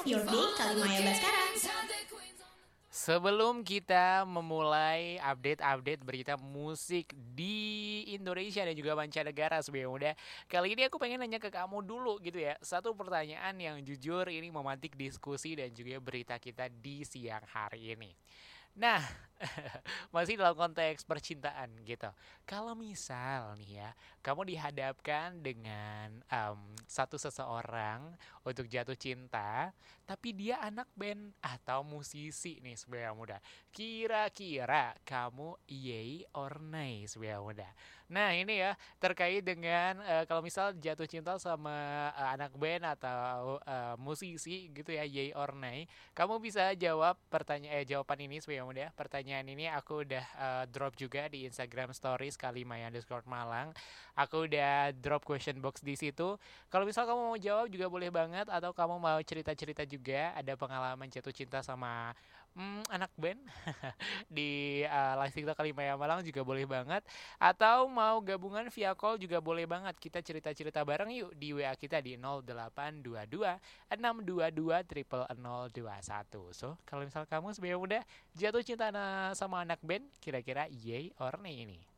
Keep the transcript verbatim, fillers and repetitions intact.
Your Day Kalimaya Baskara. Sebelum kita memulai update-update berita musik di Indonesia dan juga mancanegara sebagai muda, kali ini aku pengen nanya ke kamu dulu gitu ya. Satu pertanyaan yang jujur ini memantik diskusi dan juga berita kita di siang hari ini. Nah, masih dalam konteks percintaan gitu. Kalau misal nih ya, kamu dihadapkan dengan em, satu seseorang untuk jatuh cinta, tapi dia anak band atau musisi nih sebagai muda. Kira-kira kamu yay or nay sebagai muda? Nah ini ya terkait dengan eh, kalau misal jatuh cinta sama eh, anak band atau eh, musisi gitu ya, yay or nay. Kamu bisa jawab pertanyaan eh, jawaban ini sebagai muda. Pertanyaan ini aku udah eh, drop juga di Instagram Stories Kalimaya underscore Malang. Aku udah drop question box di situ. Kalau misal kamu mau jawab juga boleh banget, atau kamu mau cerita-cerita juga ada pengalaman jatuh cinta sama hmm, anak band di uh, live TikTok Kalimaya Malang juga boleh banget, atau mau gabungan via call juga boleh banget. Kita cerita-cerita bareng yuk di W A kita di nol delapan dua dua enam dua dua triple nol dua satu. So, kalau misal kamu sebagai muda jatuh cinta na- sama anak band, kira-kira yay or nay ini?